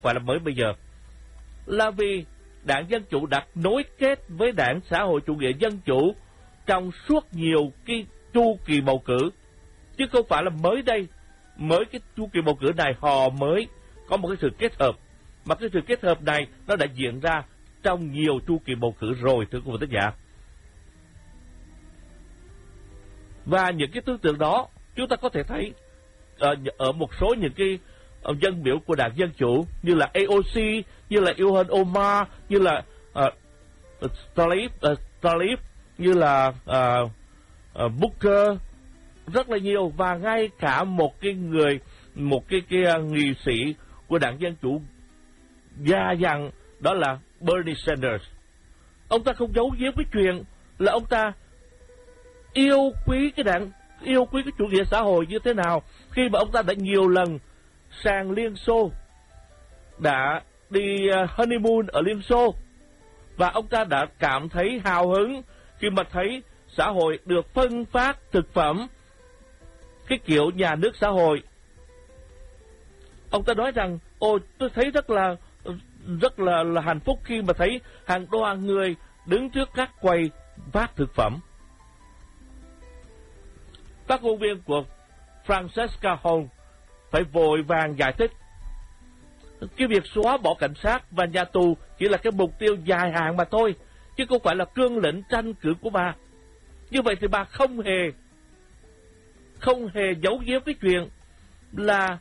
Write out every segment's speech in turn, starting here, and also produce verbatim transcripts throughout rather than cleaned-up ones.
phải là mới bây giờ, là vì đảng Dân Chủ đã nối kết với đảng Xã hội Chủ nghĩa Dân Chủ trong suốt nhiều cái chu kỳ bầu cử, chứ không phải là mới đây, mới cái chu kỳ bầu cử này họ mới có một cái sự kết hợp, mà cái sự kết hợp này nó đã diễn ra trong nhiều chu kỳ bầu cử rồi, thưa quý vị thính giả. Và những cái tư tưởng đó chúng ta có thể thấy ở, ở một số những cái dân biểu của đảng Dân Chủ như là a o xê, như là Ilhan Omar, như là uh, Tlaib, uh, Tlaib, như là uh, uh, Booker, rất là nhiều, và ngay cả một cái người, một cái, cái uh, nghị sĩ của đảng Dân Chủ gia dặn, đó là Bernie Sanders. Ông ta không giấu giếm cái chuyện là ông ta yêu quý cái đảng, yêu quý cái chủ nghĩa xã hội như thế nào, khi mà ông ta đã nhiều lần sang Liên Xô, đã đi honeymoon ở Liên Xô, và ông ta đã cảm thấy hào hứng khi mà thấy xã hội được phân phát thực phẩm cái kiểu nhà nước xã hội. Ông ta nói rằng, ồ, tôi thấy rất là rất là, là hạnh phúc khi mà thấy hàng đoàn người đứng trước các quầy phát thực phẩm. Phát ngôn viên của Francesca Holmes phải vội vàng giải thích cái việc xóa bỏ cảnh sát và nhà tù chỉ là cái mục tiêu dài hạn mà thôi, chứ không phải là cương lĩnh tranh cử của bà. Như vậy thì bà không hề không hề giấu giếm cái chuyện là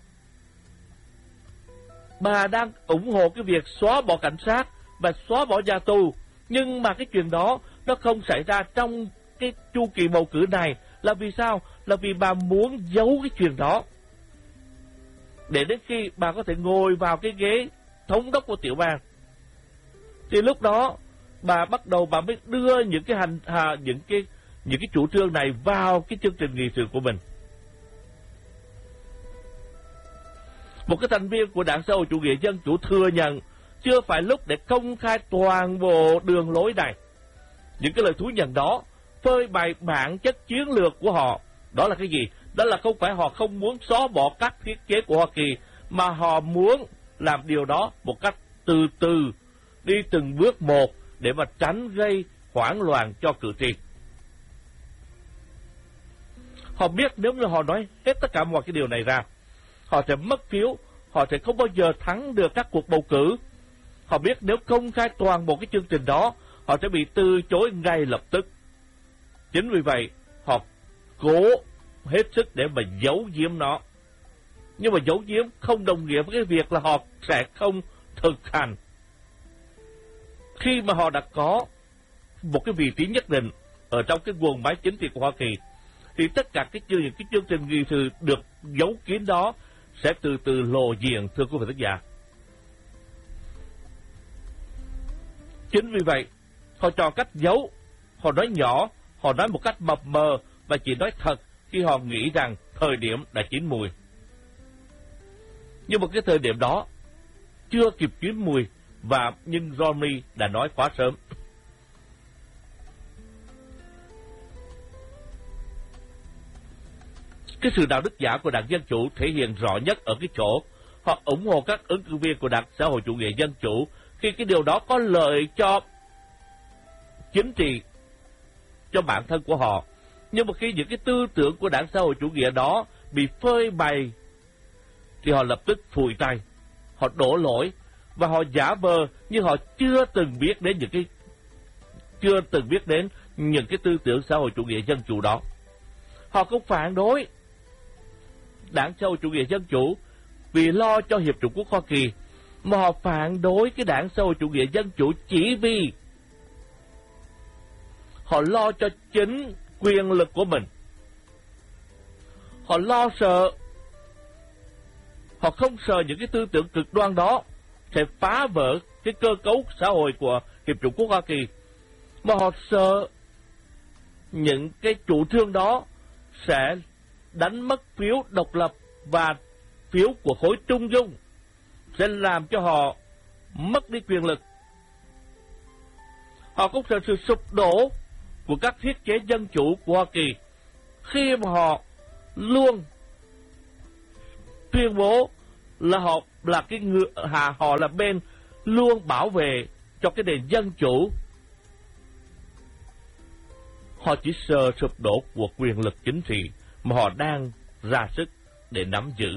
bà đang ủng hộ cái việc xóa bỏ cảnh sát và xóa bỏ nhà tù, nhưng mà cái chuyện đó nó không xảy ra trong cái chu kỳ bầu cử này. Là vì sao? Là vì bà muốn giấu cái chuyện đó, để đến khi bà có thể ngồi vào cái ghế thống đốc của tiểu bang, thì lúc đó bà bắt đầu bà mới đưa những cái hành à, những cái những cái chủ trương này vào cái chương trình nghị sự của mình. Một cái thành viên của đảng Xã hội Chủ nghĩa Dân Chủ thừa nhận chưa phải lúc để công khai toàn bộ đường lối này. Những cái lời thú nhận đó phơi bày bản chất chiến lược của họ. Đó là cái gì? Đó là không phải họ không muốn xóa bỏ các thiết chế của Hoa Kỳ, mà họ muốn làm điều đó một cách từ từ, đi từng bước một, để mà tránh gây hoảng loạn cho cử tri. Họ biết nếu như họ nói hết tất cả mọi cái điều này ra, họ sẽ mất phiếu, họ sẽ không bao giờ thắng được các cuộc bầu cử. Họ biết nếu công khai toàn bộ cái chương trình đó, họ sẽ bị từ chối ngay lập tức. Chính vì vậy, họ cố hết sức để mà giấu giếm nó. Nhưng mà giấu giếm không đồng nghĩa với cái việc là họ sẽ không thực hành. Khi mà họ đã có một cái vị trí nhất định ở trong cái guồng máy chính trị của Hoa Kỳ, thì tất cả cái chương, những cái chương trình nghị sự được giấu kín đó sẽ từ từ lộ diện, thưa quý vị khán giả. Chính vì vậy, họ chọn cách giấu, họ nói nhỏ, họ nói một cách mập mờ, và chỉ nói thật khi họ nghĩ rằng thời điểm đã chín mùi. Nhưng mà cái thời điểm đó chưa kịp chín mùi, và nhưng Romney đã nói quá sớm. Cái sự đạo đức giả của đảng Dân Chủ thể hiện rõ nhất ở cái chỗ họ ủng hộ các ứng cử viên của đảng Xã hội Chủ nghĩa Dân Chủ khi cái điều đó có lợi cho chính trị, cho bản thân của họ. Nhưng mà khi những cái tư tưởng của đảng Xã hội Chủ nghĩa đó bị phơi bày, thì họ lập tức phủi tay, họ đổ lỗi, và họ giả vờ như họ chưa từng biết đến những cái chưa từng biết đến những cái tư tưởng Xã hội Chủ nghĩa Dân Chủ đó. Họ không phản đối đảng Xã hội Chủ nghĩa Dân Chủ vì lo cho Hiệp chủng quốc Hoa Kỳ, mà họ phản đối cái đảng Xã hội Chủ nghĩa Dân Chủ chỉ vì họ lo cho chính quyền lực của mình. Họ lo sợ, họ không sợ những cái tư tưởng cực đoan đó sẽ phá vỡ cái cơ cấu xã hội của Hiệp chủng quốc Hoa Kỳ, mà họ sợ những cái chủ trương đó sẽ đánh mất phiếu độc lập và phiếu của khối trung dung, sẽ làm cho họ mất đi quyền lực. Họ cũng sợ sự sụp đổ của các thiết chế dân chủ của Hoa Kỳ khi mà họ luôn tuyên bố là họ là cái người, hà họ là bên luôn bảo vệ cho cái nền dân chủ. Họ chỉ sợ sụp đổ của quyền lực chính trị mà họ đang ra sức để nắm giữ.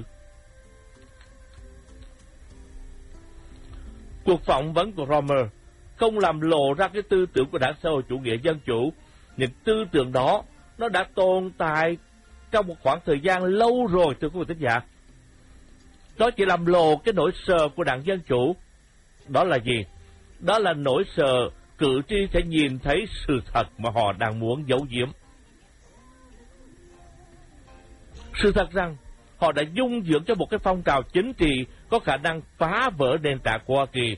Cuộc phỏng vấn của Romer không làm lộ ra cái tư tưởng của đảng xã hội chủ nghĩa dân chủ. Những tư tưởng đó nó đã tồn tại trong một khoảng thời gian lâu rồi, thưa quý vị thính giả. Nó chỉ làm lộ cái nỗi sợ của đảng Dân Chủ. Đó là gì? Đó là nỗi sợ cử tri sẽ nhìn thấy sự thật mà họ đang muốn giấu giếm. Sự thật rằng họ đã dung dưỡng cho một cái phong trào chính trị có khả năng phá vỡ nền tảng của Hoa Kỳ.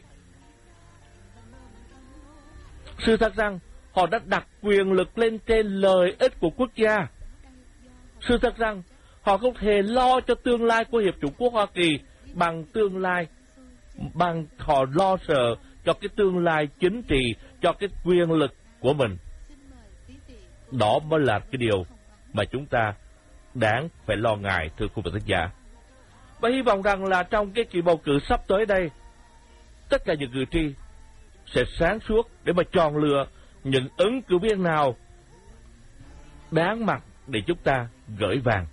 Sự thật rằng họ đã đặt quyền lực lên trên lợi ích của quốc gia. Sự thật rằng họ không hề lo cho tương lai của Hiệp chủng quốc Hoa Kỳ bằng tương lai, bằng họ lo sợ cho cái tương lai chính trị, cho cái quyền lực của mình. Đó mới là cái điều mà chúng ta đáng phải lo ngại, thưa quý vị thính giả. Và hy vọng rằng là trong cái kỳ bầu cử sắp tới đây, tất cả những cử tri sẽ sáng suốt để mà chọn lựa những ứng cử viên nào đáng mặt để chúng ta gửi vàng.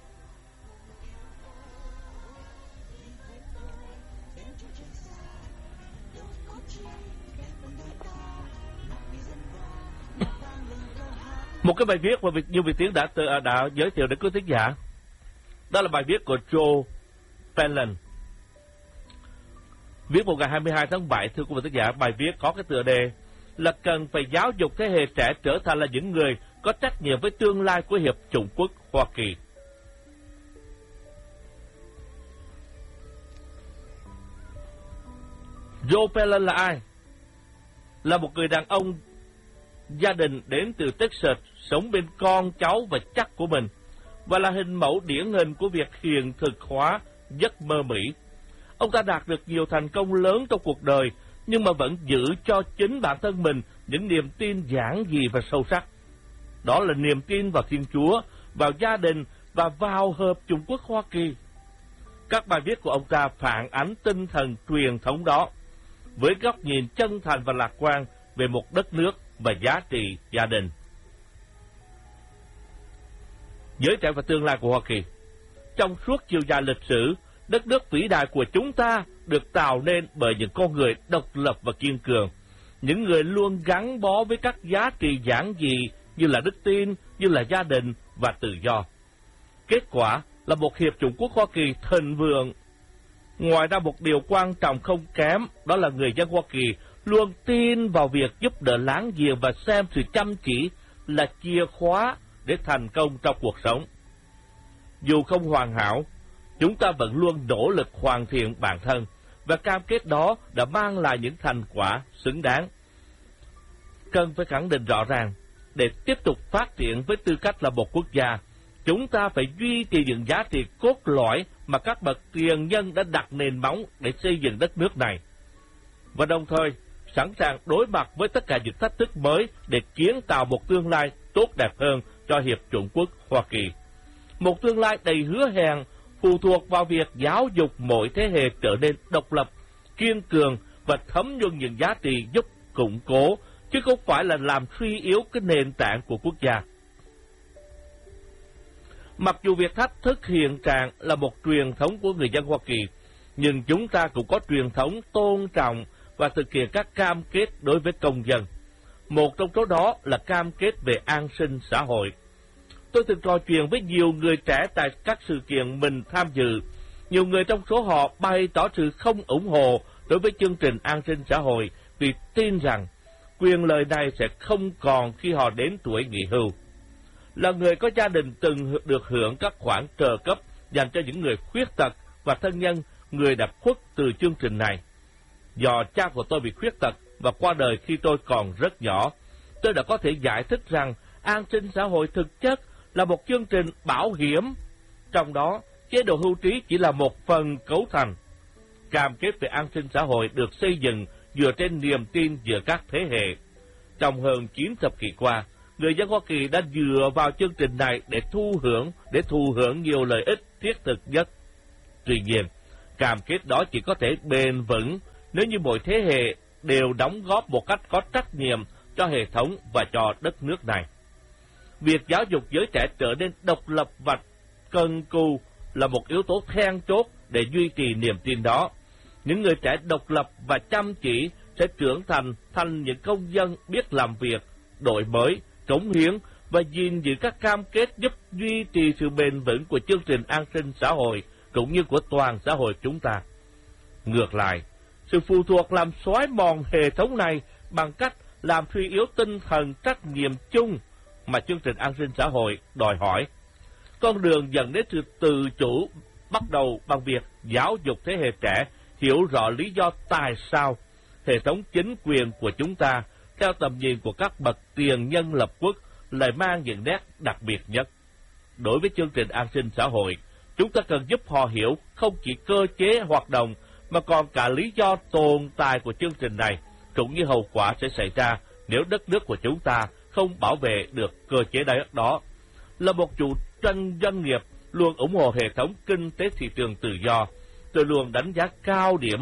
Một cái bài viết mà như Việt Tiến đã đã giới thiệu đến quý thính giả, đó là bài viết của Joe Fallon, viết vào ngày hai mươi hai tháng bảy, thưa quý vị thính giả. Bài viết có cái tựa đề là cần phải giáo dục thế hệ trẻ trở thành là những người có trách nhiệm với tương lai của Hiệp chủng quốc Hoa Kỳ. Joe Fallon là ai? Là một người đàn ông gia đình đến từ Texas, sống bên con cháu và chắc của mình, và là hình mẫu điển hình của việc hiện thực hóa giấc mơ Mỹ. Ông ta đạt được nhiều thành công lớn trong cuộc đời, nhưng mà vẫn giữ cho chính bản thân mình những niềm tin giản dị và sâu sắc. Đó là niềm tin vào Thiên Chúa, vào gia đình và vào Hợp chủng quốc Hoa Kỳ. Các bài viết của ông ta phản ánh tinh thần truyền thống đó, với góc nhìn chân thành và lạc quan về một đất nước và giá trị gia đình. Giới trẻ và tương lai của Hoa Kỳ. Trong suốt chiều dài lịch sử, đất nước vĩ đại của chúng ta được tạo nên bởi những con người độc lập và kiên cường, những người luôn gắn bó với các giá trị giản dị như là đức tin, như là gia đình và tự do. Kết quả là một Hiệp chủng quốc Hoa Kỳ thịnh vượng. Ngoài ra, một điều quan trọng không kém, đó là người dân Hoa Kỳ luôn tin vào việc giúp đỡ láng giềng và xem sự chăm chỉ là chìa khóa để thành công trong cuộc sống. Dù không hoàn hảo, chúng ta vẫn luôn nỗ lực hoàn thiện bản thân, và cam kết đó đã mang lại những thành quả xứng đáng. Cần phải khẳng định rõ ràng, để tiếp tục phát triển với tư cách là một quốc gia, chúng ta phải duy trì những giá trị cốt lõi mà các bậc tiền nhân đã đặt nền móng để xây dựng đất nước này, và đồng thời sẵn sàng đối mặt với tất cả những thách thức mới để kiến tạo một tương lai tốt đẹp hơn cho Hiệp chủng quốc Hoa Kỳ. Một tương lai đầy hứa hẹn phụ thuộc vào việc giáo dục mỗi thế hệ trở nên độc lập, kiên cường và thấm nhuần những giá trị giúp củng cố, chứ không phải là làm suy yếu cái nền tảng của quốc gia. Mặc dù việc thách thức hiện trạng là một truyền thống của người dân Hoa Kỳ, nhưng chúng ta cũng có truyền thống tôn trọng và thực hiện các cam kết đối với công dân. Một trong số đó là cam kết về an sinh xã hội. Tôi từng trò chuyện với nhiều người trẻ tại các sự kiện mình tham dự. Nhiều người trong số họ bày tỏ sự không ủng hộ đối với chương trình an sinh xã hội vì tin rằng quyền lợi này sẽ không còn khi họ đến tuổi nghỉ hưu. Là người có gia đình từng được hưởng các khoản trợ cấp dành cho những người khuyết tật và thân nhân người đã khuất từ chương trình này. Do cha của tôi bị khuyết tật và qua đời khi tôi còn rất nhỏ, tôi đã có thể giải thích rằng an sinh xã hội thực chất là một chương trình bảo hiểm, trong đó chế độ hưu trí chỉ là một phần cấu thành. Cam kết về an sinh xã hội được xây dựng dựa trên niềm tin giữa các thế hệ. Trong hơn chín thập kỷ qua, người dân Hoa Kỳ đã dựa vào chương trình này để thu hưởng, để thụ hưởng nhiều lợi ích thiết thực nhất. Tuy nhiên, Cam kết đó chỉ có thể bền vững nếu như mỗi thế hệ đều đóng góp một cách có trách nhiệm cho hệ thống và cho đất nước này. Việc giáo dục giới trẻ trở nên độc lập và cần cù là một yếu tố then chốt để duy trì niềm tin đó. Những người trẻ độc lập và chăm chỉ sẽ trưởng thành thành những công dân biết làm việc, đổi mới, cống hiến và gìn giữ các cam kết giúp duy trì sự bền vững của chương trình an sinh xã hội cũng như của toàn xã hội chúng ta. Ngược lại, sự phụ thuộc làm xói mòn hệ thống này bằng cách làm suy yếu tinh thần trách nhiệm chung mà chương trình an sinh xã hội đòi hỏi. Con đường dẫn đến sự tự chủ bắt đầu bằng việc giáo dục thế hệ trẻ hiểu rõ lý do tại sao hệ thống chính quyền của chúng ta, theo tầm nhìn của các bậc tiền nhân lập quốc, lại mang những nét đặc biệt nhất. Đối với chương trình an sinh xã hội, chúng ta cần giúp họ hiểu không chỉ cơ chế hoạt động mà còn cả lý do tồn tại của chương trình này, cũng như hậu quả sẽ xảy ra nếu đất nước của chúng ta không bảo vệ được cơ chế đó. Là một chủ doanh doanh nghiệp luôn ủng hộ hệ thống kinh tế thị trường tự do, tôi luôn đánh giá cao điểm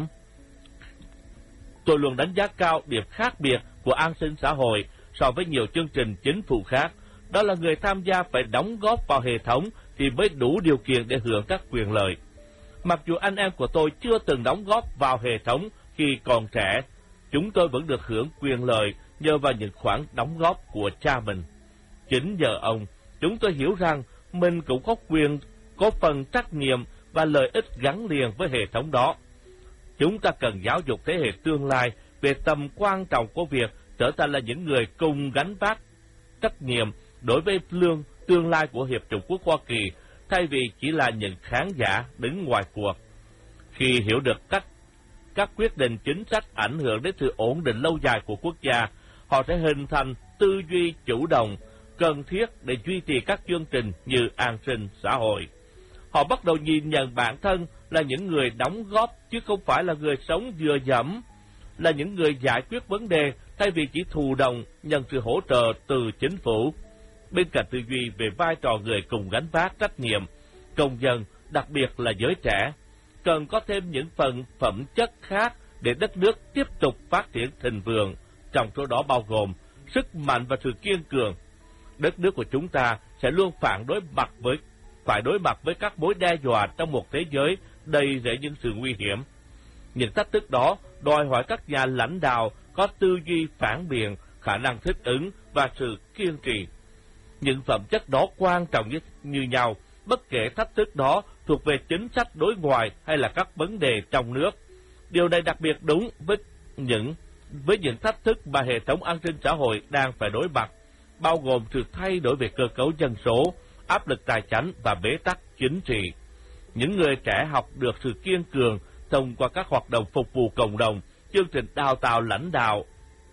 tôi luôn đánh giá cao điểm khác biệt của an sinh xã hội so với nhiều chương trình chính phủ khác. Đó là người tham gia phải đóng góp vào hệ thống thì mới đủ điều kiện để hưởng các quyền lợi. Mặc dù anh em của tôi chưa từng đóng góp vào hệ thống khi còn trẻ, chúng tôi vẫn được hưởng quyền lợi nhờ vào những khoản đóng góp của cha mình. Chính nhờ ông, chúng tôi hiểu rằng mình cũng có quyền, có phần trách nhiệm và lợi ích gắn liền với hệ thống đó. Chúng ta cần giáo dục thế hệ tương lai về tầm quan trọng của việc trở thành là những người cùng gánh vác trách nhiệm đối với lương tương lai của Hiệp chủng quốc Hoa Kỳ, thay vì chỉ là những khán giả đứng ngoài cuộc. Khi hiểu được các, các quyết định chính sách ảnh hưởng đến sự ổn định lâu dài của quốc gia, họ sẽ hình thành tư duy chủ động, cần thiết để duy trì các chương trình như an sinh xã hội. Họ bắt đầu nhìn nhận bản thân là những người đóng góp chứ không phải là người sống dựa dẫm, là những người giải quyết vấn đề thay vì chỉ thụ động nhận sự hỗ trợ từ chính phủ. Bên cạnh tư duy về vai trò người cùng gánh vác trách nhiệm, công dân, đặc biệt là giới trẻ, cần có thêm những phần phẩm chất khác để đất nước tiếp tục phát triển thịnh vượng, trong số đó bao gồm sức mạnh và sự kiên cường. Đất nước của chúng ta sẽ luôn phản đối mặt với phải đối mặt với các mối đe dọa trong một thế giới đầy rẫy những sự nguy hiểm. Những thách thức đó đòi hỏi các nhà lãnh đạo có tư duy phản biện, khả năng thích ứng và sự kiên trì. Những phẩm chất đó quan trọng nhất như nhau, bất kể thách thức đó thuộc về chính sách đối ngoại hay là các vấn đề trong nước. Điều này đặc biệt đúng với những với những thách thức mà hệ thống an sinh xã hội đang phải đối mặt, bao gồm sự thay đổi về cơ cấu dân số, áp lực tài chính và bế tắc chính trị. Những người trẻ học được sự kiên cường thông qua các hoạt động phục vụ cộng đồng, chương trình đào tạo lãnh đạo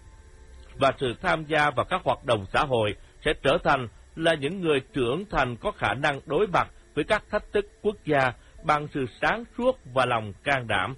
và sự tham gia vào các hoạt động xã hội sẽ trở thành là những người trưởng thành có khả năng đối mặt với các thách thức quốc gia bằng sự sáng suốt và lòng can đảm.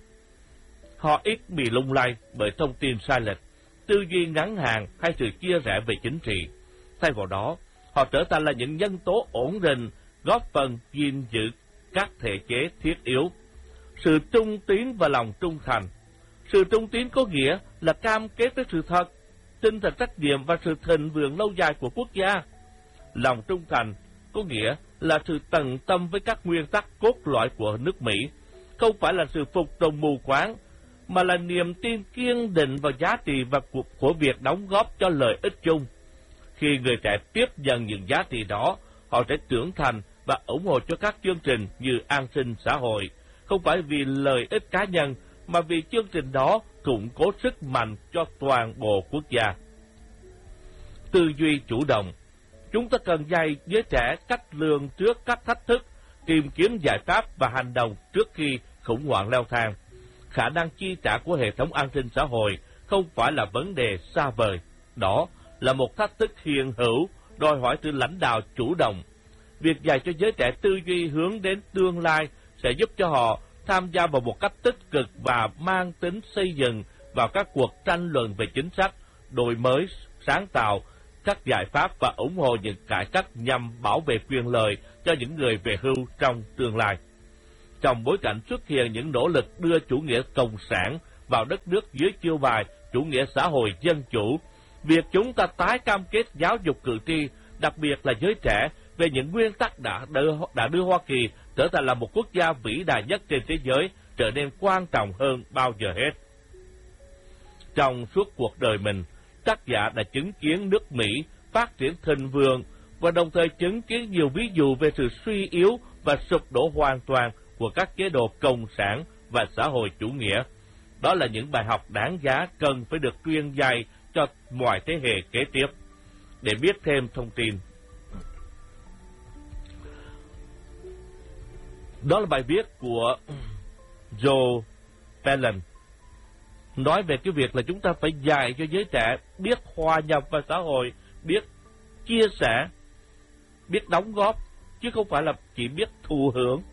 Họ ít bị lung lay bởi thông tin sai lệch, tư duy ngắn hạn hay sự chia rẽ về chính trị. Thay vào đó, họ trở thành là những nhân tố ổn định, góp phần gìn giữ các thể chế thiết yếu. Sự trung tín và lòng trung thành. Sự trung tín có nghĩa là cam kết với sự thật, tinh thần trách nhiệm và sự thịnh vượng lâu dài của quốc gia. Lòng trung thành có nghĩa là sự tận tâm với các nguyên tắc cốt lõi của nước Mỹ, không phải là sự phục tùng mù quáng, mà là niềm tin kiên định vào giá trị và của, của việc đóng góp cho lợi ích chung. Khi người trẻ tiếp nhận những giá trị đó, họ sẽ trưởng thành và ủng hộ cho các chương trình như an sinh xã hội, không phải vì lợi ích cá nhân, mà vì chương trình đó củng cố sức mạnh cho toàn bộ quốc gia. Tư duy chủ động. Chúng ta cần dạy giới trẻ cách lường trước các thách thức, tìm kiếm giải pháp và hành động trước khi khủng hoảng leo thang. Khả năng chi trả của hệ thống an sinh xã hội không phải là vấn đề xa vời. Đó là một thách thức hiện hữu, đòi hỏi sự lãnh đạo chủ động. Việc dạy cho giới trẻ tư duy hướng đến tương lai sẽ giúp cho họ tham gia vào một cách tích cực và mang tính xây dựng vào các cuộc tranh luận về chính sách, đổi mới, sáng tạo, các giải pháp và ủng hộ những cải cách nhằm bảo vệ quyền lợi cho những người về hưu trong tương lai. trong bối cảnh xuất hiện những nỗ lực đưa chủ nghĩa cộng sản vào đất nước dưới chiêu bài chủ nghĩa xã hội dân chủ. Việc chúng ta tái cam kết giáo dục cử tri, đặc biệt là giới trẻ, về những nguyên tắc đã đưa, đã đưa Hoa Kỳ trở thành là một quốc gia vĩ đại nhất trên thế giới trở nên quan trọng hơn bao giờ hết. Trong suốt cuộc đời mình, tác giả đã chứng kiến nước Mỹ phát triển thịnh vượng và đồng thời chứng kiến nhiều ví dụ về sự suy yếu và sụp đổ hoàn toàn của các chế độ cộng sản và xã hội chủ nghĩa. Đó là những bài học đáng giá cần phải được truyền dạy cho mọi thế hệ kế tiếp. Để biết thêm thông tin, đó là bài viết của Joe Palin nói về cái việc là chúng ta phải dạy cho giới trẻ biết hòa nhập vào xã hội, biết chia sẻ, biết đóng góp, chứ không phải là chỉ biết thụ hưởng.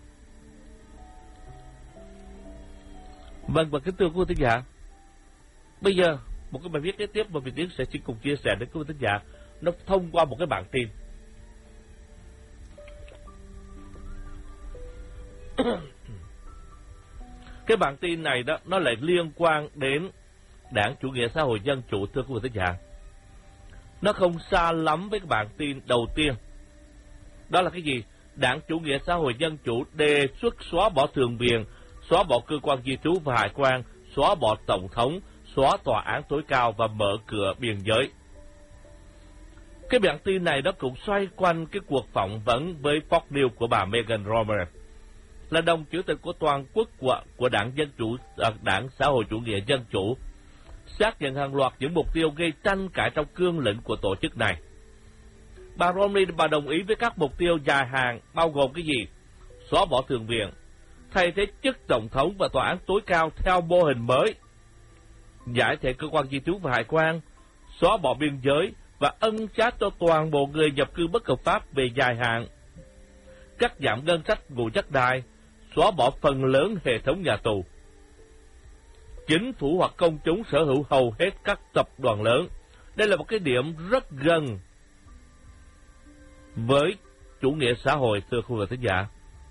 Vâng, và kính thưa quý vị thính giả, bây giờ một cái bài viết kế tiếp mà Việt Tiến sẽ xin cùng chia sẻ đến quý vị thính giả, nó thông qua một cái bản tin. Cái bản tin này đó, nó lại liên quan đến Đảng Chủ nghĩa Xã hội Dân Chủ, thưa quý vị thính giả. Nó không xa lắm với cái bản tin đầu tiên. Đó là cái gì? Đảng Chủ nghĩa Xã hội Dân Chủ đề xuất xóa bỏ Thượng viện, xóa bỏ cơ quan di trú và hải quan, xóa bỏ tổng thống, xóa tòa án tối cao và mở cửa biên giới. Cái bản tin này nó cũng xoay quanh cái cuộc phỏng vấn với Fox News của bà Megan Romer, là đồng chủ tịch của toàn quốc của, của Đảng Dân Chủ, Đảng Xã hội Chủ nghĩa Dân Chủ, xác nhận hàng loạt những mục tiêu gây tranh cãi trong cương lĩnh của tổ chức này. Bà Romney bà đồng ý với các mục tiêu dài hạn, bao gồm cái gì? Xóa bỏ Thượng viện, thay thế chức tổng thống và tòa án tối cao theo mô hình mới, giải thể cơ quan di trú và hải quan, xóa bỏ biên giới và ân xá cho toàn bộ người nhập cư bất hợp pháp về dài hạn, cắt giảm ngân sách nguồn đất đai, xóa bỏ phần lớn hệ thống nhà tù. Chính phủ hoặc công chúng sở hữu hầu hết các tập đoàn lớn. Đây là một cái điểm rất gần với chủ nghĩa xã hội, thưa quý vị thính giả.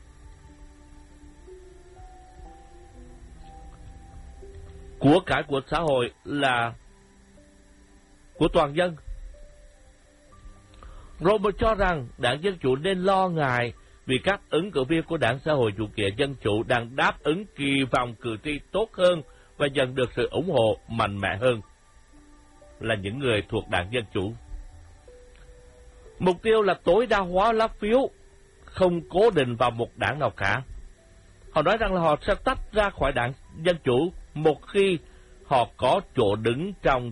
Của cải của xã hội là của toàn dân. Robert cho rằng Đảng Dân Chủ nên lo ngại vì các ứng cử viên của Đảng Xã hội Chủ nghĩa Dân Chủ đang đáp ứng kỳ vọng cử tri tốt hơn và nhận được sự ủng hộ mạnh mẽ hơn là những người thuộc Đảng Dân Chủ. Mục tiêu là tối đa hóa lá phiếu, không cố định vào một đảng nào cả. Họ nói rằng là họ sẽ tách ra khỏi Đảng Dân Chủ một khi họ có chỗ đứng trong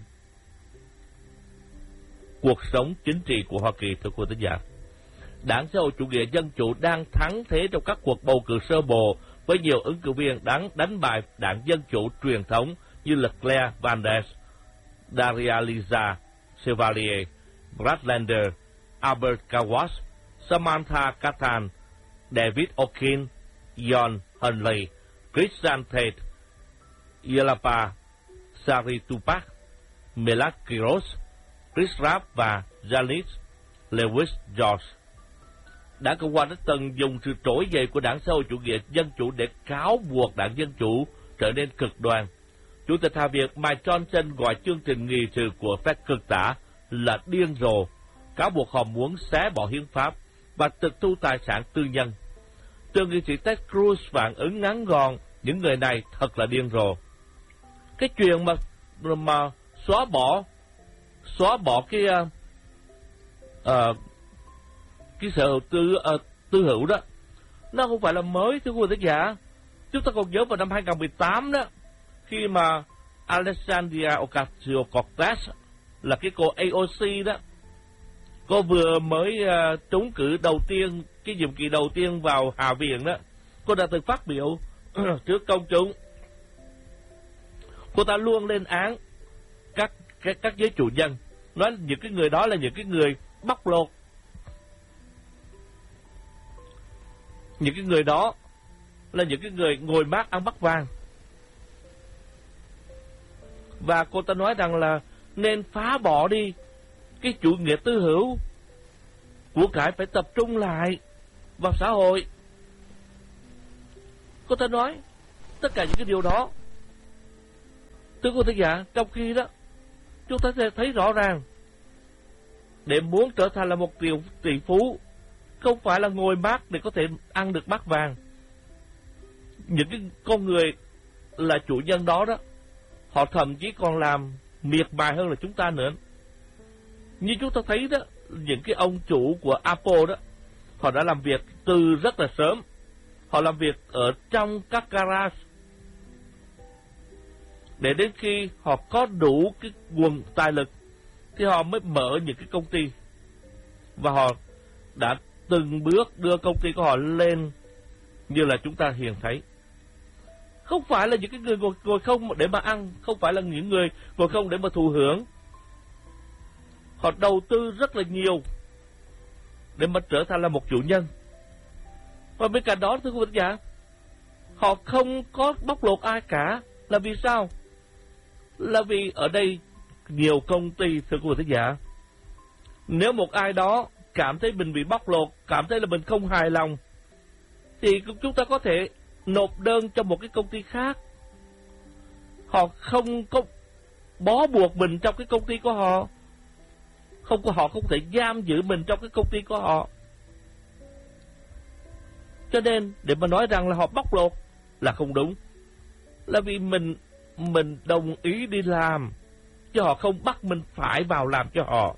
cuộc sống chính trị của Hoa Kỳ, thưa quý vị thính giả. Đảng Xã hội Chủ nghĩa Dân Chủ đang thắng thế trong các cuộc bầu cử sơ bộ với nhiều ứng cử viên đáng đánh bại Đảng Dân Chủ truyền thống như là Claire Vandes, Daria Liza Chevalier, Brad Lander, Albert Kawas, Samantha Catan, David O'Keefe, John Hunley, Christian Tate, Yelapa Sari Tupac, Melach Kiros, Chris Rapp và Janis Lewis George. Đảng Cộng hòa đã từng dùng sự trỗi dậy của Đảng Xã hội Chủ nghĩa Dân Chủ để cáo buộc Đảng Dân Chủ trở nên cực đoan. Chủ tịch Hạ viện Mike Johnson gọi chương trình nghị sự của phe cực tả là điên rồ, cáo buộc họ muốn xé bỏ hiến pháp và tịch thu tài sản tư nhân. Thượng nghị sĩ Ted Cruz phản ứng ngắn gọn, những người này thật là điên rồ. Cái chuyện mà mà xóa bỏ xóa bỏ cái uh, uh, cái sở hữu tư uh, tư hữu đó, nó không phải là mới, thưa quý vị thính giả. Chúng ta còn nhớ vào năm hai không một tám đó, khi mà Alexandria Ocasio-Cortez là cái cô a o xê đó, cô vừa mới uh, trúng cử đầu tiên, cái nhiệm kỳ đầu tiên vào Hạ viện đó, cô đã từng phát biểu trước công chúng. Cô ta luôn lên án các các, các giới chủ nhân, nói những cái người đó là những cái người bóc lột, những cái người đó là những cái người ngồi mát ăn bát vàng. Và cô ta nói rằng là nên phá bỏ đi cái chủ nghĩa tư hữu, của cải phải tập trung lại vào xã hội. Cô ta nói tất cả những cái điều đó. Thưa quý thính giả, trong khi đó chúng ta sẽ thấy rõ ràng, để muốn trở thành là một triệu tỷ phú không phải là ngồi mát để có thể ăn được bát vàng. Những cái con người là chủ nhân đó đó, họ thậm chí còn làm miệt mài hơn là chúng ta nữa. Như chúng ta thấy đó, những cái ông chủ của Apple đó, họ đã làm việc từ rất là sớm. Họ làm việc ở trong các garage để đến khi họ có đủ cái nguồn tài lực thì họ mới mở những cái công ty. Và họ đã từng bước đưa công ty của họ lên như là chúng ta hiện thấy. Không phải là những cái người ngồi, ngồi không để mà ăn, không phải là những người ngồi không để mà thụ hưởng. Họ đầu tư rất là nhiều để mà trở thành là một chủ nhân. Và bên cạnh đó, thưa quý vị giả, họ không có bóc lột ai cả. Là vì sao? Là vì ở đây nhiều công ty, thưa quý vị giả, nếu một ai đó cảm thấy mình bị bóc lột, cảm thấy là mình không hài lòng, thì chúng ta có thể nộp đơn cho một cái công ty khác. Họ không có bó buộc mình trong cái công ty của họ. Không có, họ không thể giam giữ mình trong cái công ty của họ. Cho nên để mà nói rằng là họ bóc lột là không đúng. Là vì mình mình đồng ý đi làm, chứ họ không bắt mình phải vào làm cho họ.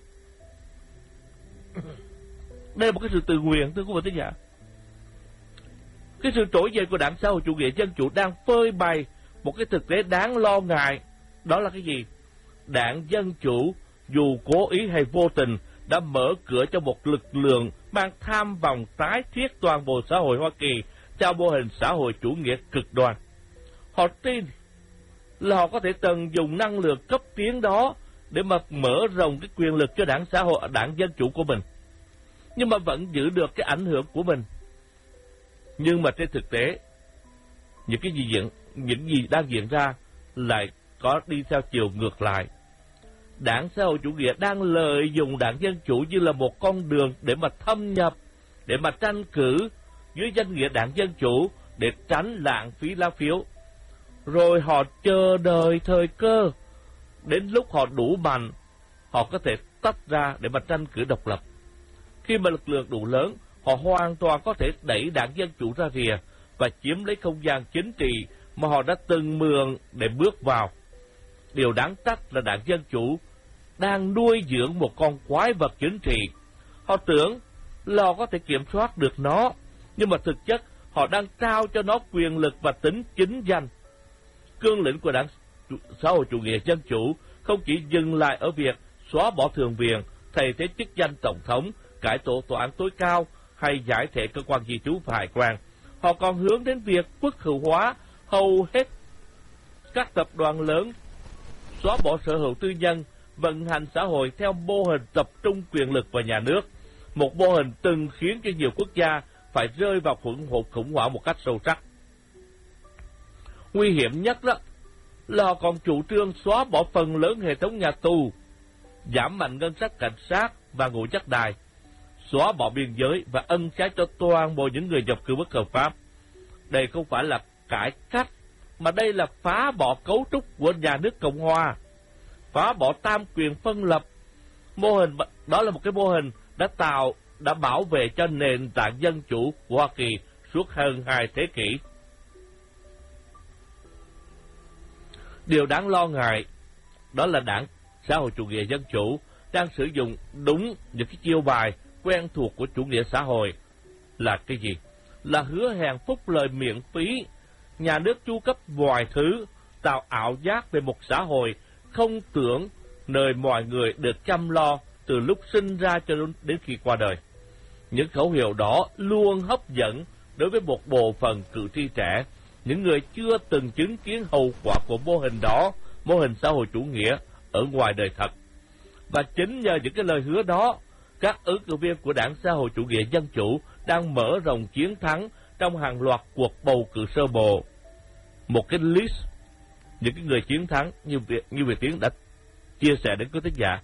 Đây là một cái sự tự nguyện, thưa quý vị thính giả. Cái sự trỗi dậy của đảng xã hội chủ nghĩa dân chủ đang phơi bày một cái thực tế đáng lo ngại. Đó là cái gì? Đảng Dân Chủ dù cố ý hay vô tình đã mở cửa cho một lực lượng mang tham vọng tái thiết toàn bộ xã hội Hoa Kỳ theo mô hình xã hội chủ nghĩa cực đoan. Họ tin là họ có thể tận dụng năng lượng cấp tiến đó để mà mở rộng cái quyền lực cho đảng xã hội, đảng Dân Chủ của mình, nhưng mà vẫn giữ được cái ảnh hưởng của mình. Nhưng mà trên thực tế, những cái gì diễn, những gì đang diễn ra lại có đi theo chiều ngược lại. Đảng xã hội chủ nghĩa đang lợi dụng đảng Dân Chủ như là một con đường để mà thâm nhập, để mà tranh cử dưới danh nghĩa đảng Dân Chủ để tránh lãng phí lá phiếu. Rồi họ chờ đợi thời cơ, đến lúc họ đủ mạnh, họ có thể tách ra để mà tranh cử độc lập. Khi mà lực lượng đủ lớn, họ hoàn toàn có thể đẩy đảng Dân Chủ ra rìa và chiếm lấy không gian chính trị mà họ đã từng mượn để bước vào. Điều đáng trách là đảng Dân Chủ đang nuôi dưỡng một con quái vật chính trị. Họ tưởng là họ có thể kiểm soát được nó, nhưng mà thực chất họ đang trao cho nó quyền lực và tính chính danh. Cương lĩnh của đảng xã hội chủ nghĩa dân chủ không chỉ dừng lại ở việc xóa bỏ thượng viện, thay thế chức danh tổng thống, cải tổ tòa án tối cao hay giải thể cơ quan di trú và hải quan. Họ còn hướng đến việc quốc hữu hóa hầu hết các tập đoàn lớn, xóa bỏ sở hữu tư nhân, vận hành xã hội theo mô hình tập trung quyền lực vào nhà nước, một mô hình từng khiến cho nhiều quốc gia phải rơi vào khủng hoảng một cách sâu sắc. Nguy hiểm nhất đó là họ còn chủ trương xóa bỏ phần lớn hệ thống nhà tù, giảm mạnh ngân sách cảnh sát và ngũ giác đài, xóa bỏ biên giới và ân xá cho toàn bộ những người nhập cư bất hợp pháp. Đây không phải là cải cách, mà đây là phá bỏ cấu trúc của nhà nước Cộng Hòa, phá bỏ tam quyền phân lập. Mô hình đó là một cái mô hình đã tạo, đã bảo vệ cho nền tảng dân chủ của Hoa Kỳ suốt hơn hai thế kỷ. Điều đáng lo ngại đó là đảng xã hội chủ nghĩa dân chủ đang sử dụng đúng những cái chiêu bài quen thuộc của chủ nghĩa xã hội. Là cái gì? Là hứa hẹn phúc lợi miễn phí, nhà nước chu cấp mọi thứ, tạo ảo giác về một xã hội không tưởng, nơi mọi người được chăm lo từ lúc sinh ra cho đến khi qua đời. Những khẩu hiệu đó luôn hấp dẫn đối với một bộ phận cử tri trẻ, những người chưa từng chứng kiến hậu quả của mô hình đó, mô hình xã hội chủ nghĩa ở ngoài đời thật. Và chính nhờ những cái lời hứa đó, các ứng cử viên của đảng xã hội chủ nghĩa dân chủ đang mở rộng chiến thắng trong hàng loạt cuộc bầu cử sơ bộ. Một cái list những cái người chiến thắng như như Việt Tiến đã chia sẻ đến quý thính giả.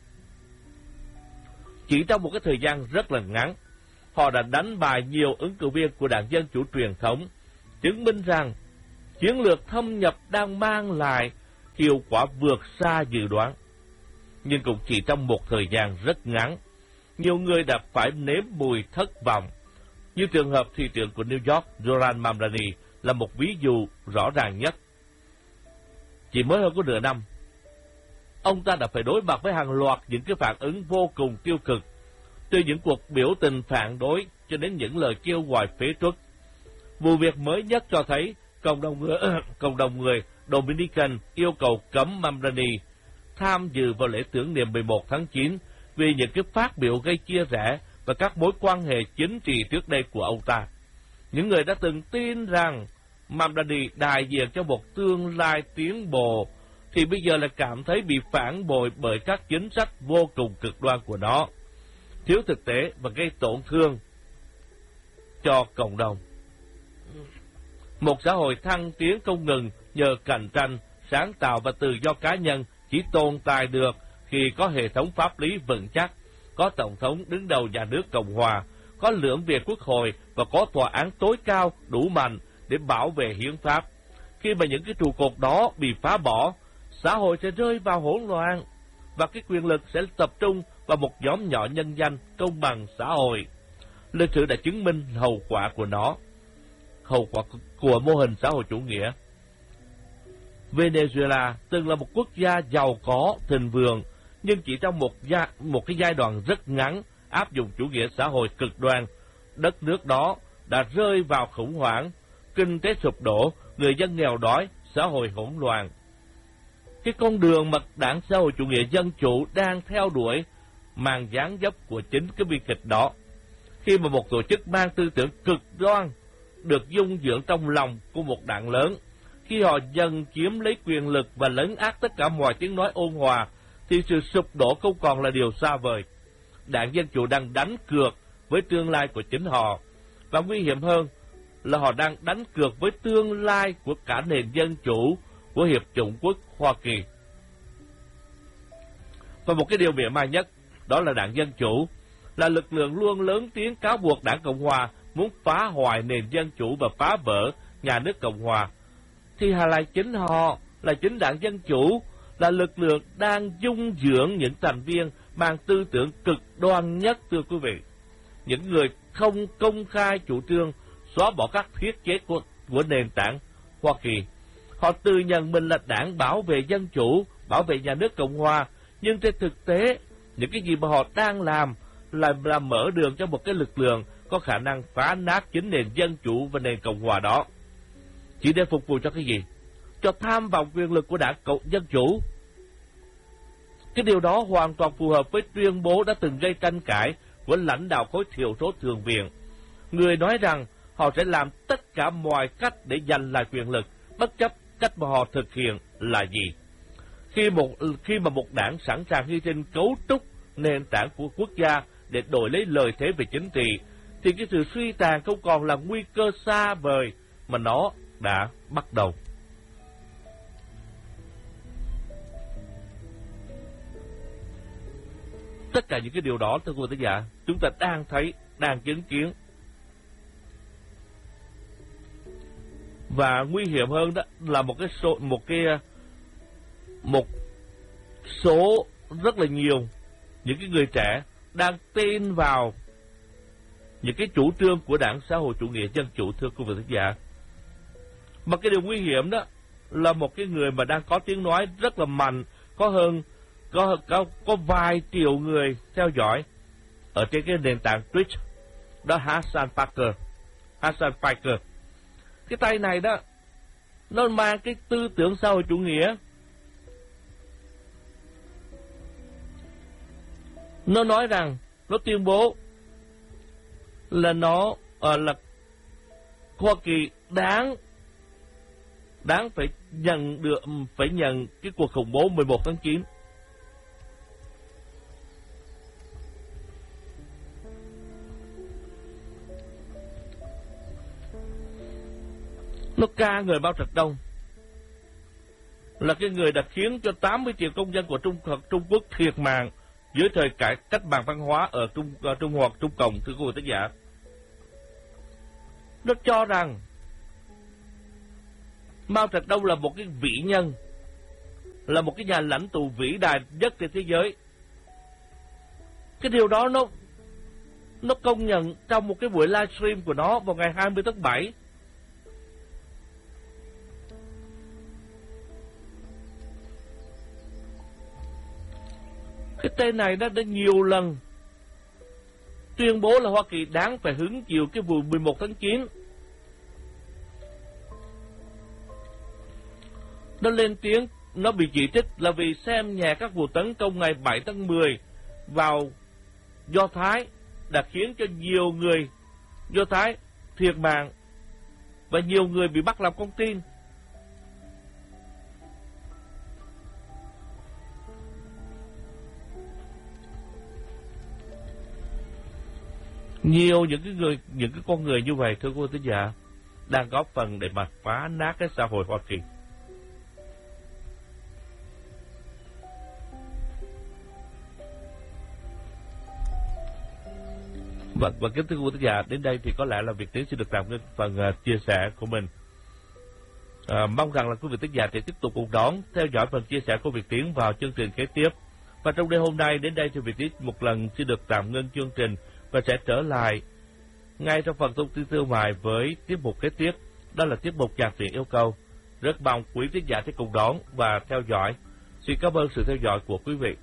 Chỉ trong một cái thời gian rất là ngắn, họ đã đánh bại nhiều ứng cử viên của đảng Dân Chủ truyền thống, chứng minh rằng chiến lược thâm nhập đang mang lại hiệu quả vượt xa dự đoán. Nhưng cũng chỉ trong một thời gian rất ngắn, nhiều người đã phải nếm mùi thất vọng. Như trường hợp thị trưởng của New York, Zoran Mamdani là một ví dụ rõ ràng nhất. Chỉ mới hơn có nửa năm, ông ta đã phải đối mặt với hàng loạt những cái phản ứng vô cùng tiêu cực, từ những cuộc biểu tình phản đối cho đến những lời kêu gọi phế truất. Vụ việc mới nhất cho thấy cộng đồng người, cộng đồng người Dominican yêu cầu cấm Mamdani tham dự vào lễ tưởng niệm mười một tháng chín vì những cái phát biểu gây chia rẽ và các mối quan hệ chính trị trước đây của ông ta. Những người đã từng tin rằng Mamdani đại diện cho một tương lai tiến bộ thì bây giờ lại cảm thấy bị phản bội bởi các chính sách vô cùng cực đoan của nó, thiếu thực tế và gây tổn thương cho cộng đồng. Một xã hội thăng tiến không ngừng nhờ cạnh tranh, sáng tạo và tự do cá nhân chỉ tồn tại được khi có hệ thống pháp lý vững chắc, có tổng thống đứng đầu nhà nước Cộng hòa, có lưỡng viện quốc hội và có tòa án tối cao đủ mạnh để bảo vệ hiến pháp. Khi mà những cái trụ cột đó bị phá bỏ, xã hội sẽ rơi vào hỗn loạn và cái quyền lực sẽ tập trung vào một nhóm nhỏ nhân danh công bằng xã hội. Lịch sử đã chứng minh hậu quả của nó, hậu quả của mô hình xã hội chủ nghĩa. Venezuela từng là một quốc gia giàu có, thịnh vượng, nhưng chỉ trong một, gia, một cái giai đoạn rất ngắn áp dụng chủ nghĩa xã hội cực đoan, đất nước đó đã rơi vào khủng hoảng, kinh tế sụp đổ, người dân nghèo đói, xã hội hỗn loạn. Cái con đường mà đảng xã hội chủ nghĩa dân chủ đang theo đuổi mang dáng dấp của chính cái bi kịch đó. Khi mà một tổ chức mang tư tưởng cực đoan được dung dưỡng trong lòng của một đảng lớn, khi họ dần chiếm lấy quyền lực và lấn át tất cả mọi tiếng nói ôn hòa, thì sự sụp đổ không còn là điều xa vời. Đảng Dân Chủ đang đánh cược với tương lai của chính họ, và nguy hiểm hơn là họ đang đánh cược với tương lai của cả nền dân chủ của Hiệp chủng quốc Hoa Kỳ. Và một cái điều mỉa mai nhất, đó là Đảng Dân Chủ, là lực lượng luôn lớn tiếng cáo buộc Đảng Cộng Hòa muốn phá hoại nền dân chủ và phá vỡ nhà nước Cộng Hòa. Thì hà lại chính họ, là chính Đảng Dân Chủ, là lực lượng đang dung dưỡng những thành viên mang tư tưởng cực đoan nhất, thưa quý vị. Những người không công khai chủ trương xóa bỏ các thiết chế của, của nền tảng Hoa Kỳ. Họ tự nhận mình là đảng bảo vệ dân chủ, bảo vệ nhà nước Cộng Hòa, nhưng trên thực tế, những cái gì mà họ đang làm là, là mở đường cho một cái lực lượng có khả năng phá nát chính nền dân chủ và nền Cộng Hòa đó. Chỉ để phục vụ cho cái gì? Cho tham vọng quyền lực của đảng Cộng Dân Chủ. Cái điều đó hoàn toàn phù hợp với tuyên bố đã từng gây tranh cãi của lãnh đạo khối thiểu số Thượng viện. Người nói rằng họ sẽ làm tất cả mọi cách để giành lại quyền lực, bất chấp cách mà họ thực hiện là gì. Khi một khi mà một đảng sẵn sàng hy sinh cấu trúc nền tảng của quốc gia để đổi lấy lợi thế về chính trị, thì cái sự suy tàn không còn là nguy cơ xa vời mà nó đã bắt đầu. Tất cả những cái điều đó, thưa quý vị giả, chúng ta đang thấy, đang chứng kiến. Và nguy hiểm hơn đó là một cái số một cái một số rất là nhiều những cái người trẻ đang tin vào những cái chủ trương của Đảng Xã hội Chủ nghĩa Dân Chủ, thưa quý vị thính giả. Mà cái điều nguy hiểm đó là một cái người mà đang có tiếng nói rất là mạnh, có hơn có có có vài triệu người theo dõi ở trên cái nền tảng Twitch, đó Hassan Parker. Hassan Parker. Cái tay này đó, nó mang cái tư tưởng xã hội chủ nghĩa. Nó nói rằng, nó tuyên bố là nó uh, là Hoa Kỳ đáng đáng phải nhận được phải nhận cái cuộc khủng bố mười một tháng chín. Nó ca người Mao Trạch Đông là cái người đã khiến cho tám mươi triệu công dân của Trung Trung Quốc thiệt mạng dưới thời cải cách mạng văn hóa ở Trung uh, Trung Hoa Trung Cộng, thưa quý vị khán giả. Nó cho rằng Mao Trạch Đông là một cái vĩ nhân, là một cái nhà lãnh tụ vĩ đại nhất trên thế giới. Cái điều đó nó nó công nhận trong một cái buổi livestream của nó vào ngày hai mươi tháng bảy. Cái tên này nó đã nhiều lần tuyên bố là Hoa Kỳ đáng phải hứng chịu cái vụ mười một tháng chín. Nó lên tiếng, nó bị chỉ trích là vì xem nhẹ các vụ tấn công ngày bảy tháng mười vào Do Thái đã khiến cho nhiều người Do Thái thiệt mạng và nhiều người bị bắt làm con tin. Nhiều những cái người, những cái con người như vậy, thưa quý thính giả, đang góp phần để mà phá nát cái xã hội Hoa Kỳ. Và, và kính thưa quý thính giả, đến đây thì có lẽ là Việt Tiến sẽ được tạm ngưng phần uh, chia sẻ của mình. Uh, mong rằng là quý vị thính giả sẽ tiếp tục cùng đón theo dõi phần chia sẻ của Việt Tiến vào chương trình kế tiếp. Và trong đêm hôm nay đến đây thì Việt Tiến một lần sẽ được tạm ngưng chương trình và sẽ trở lại ngay trong phần thông tin thương mại với tiết mục kế tiếp, đó là tiết mục nhạc truyện yêu cầu. Rất mong quý thính giả sẽ cùng đón và theo dõi. Xin cảm ơn sự theo dõi của quý vị.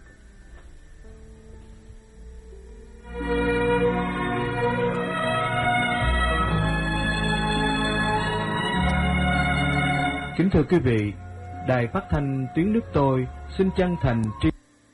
Kính thưa quý vị, Đài Phát thanh Tiếng nước tôi xin chân thành tri.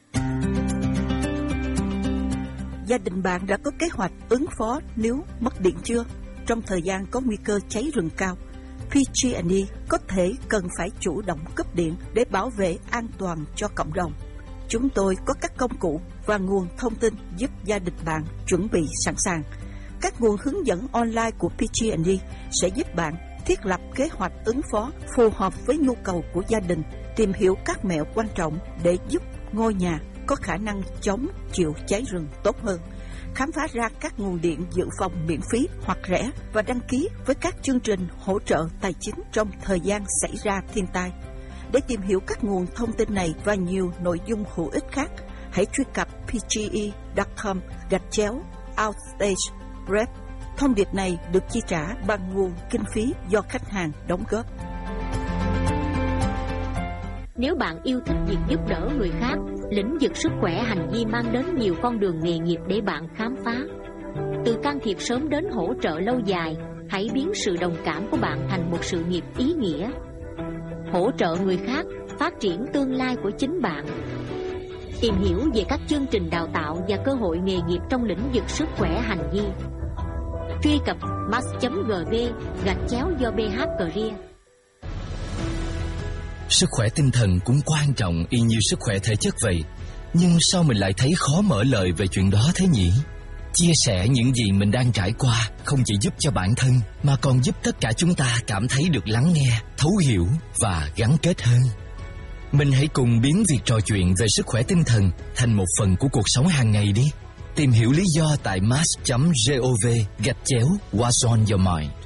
Gia đình bạn đã có kế hoạch ứng phó nếu mất điện chưa? Trong thời gian có nguy cơ cháy rừng cao, pê giê and e có thể cần phải chủ động cấp điện để bảo vệ an toàn cho cộng đồng. Chúng tôi có các công cụ và nguồn thông tin giúp gia đình bạn chuẩn bị sẵn sàng. Các nguồn hướng dẫn online của pê giê and e sẽ giúp bạn thiết lập kế hoạch ứng phó phù hợp với nhu cầu của gia đình, tìm hiểu các mẹo quan trọng để giúp ngôi nhà có khả năng chống chịu cháy rừng tốt hơn, khám phá ra các nguồn điện dự phòng miễn phí hoặc rẻ và đăng ký với các chương trình hỗ trợ tài chính trong thời gian xảy ra thiên tai. Để tìm hiểu các nguồn thông tin này và nhiều nội dung hữu ích khác, hãy truy cập pge chấm com gạch chéo outstage rep. Thông điệp này được chi trả bằng nguồn kinh phí do khách hàng đóng góp. Nếu bạn yêu thích việc giúp đỡ người khác, lĩnh vực sức khỏe hành vi mang đến nhiều con đường nghề nghiệp để bạn khám phá. Từ can thiệp sớm đến hỗ trợ lâu dài, hãy biến sự đồng cảm của bạn thành một sự nghiệp ý nghĩa. Hỗ trợ người khác, phát triển tương lai của chính bạn. Tìm hiểu về các chương trình đào tạo và cơ hội nghề nghiệp trong lĩnh vực sức khỏe hành vi. Truy cập mass chấm gv gạch chéo do bê hát career. Sức khỏe tinh thần cũng quan trọng y như sức khỏe thể chất vậy. Nhưng sao mình lại thấy khó mở lời về chuyện đó thế nhỉ? Chia sẻ những gì mình đang trải qua không chỉ giúp cho bản thân mà còn giúp tất cả chúng ta cảm thấy được lắng nghe, thấu hiểu và gắn kết hơn. Mình hãy cùng biến việc trò chuyện về sức khỏe tinh thần thành một phần của cuộc sống hàng ngày đi. Tìm hiểu lý do tại mass chấm gov gạch chéo What's on your mind.